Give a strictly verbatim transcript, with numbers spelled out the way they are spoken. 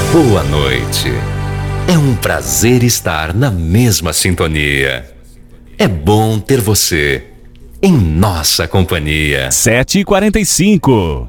Boa noite. É um prazer estar na mesma sintonia. É bom ter você em nossa companhia. sete e quarenta e cinco.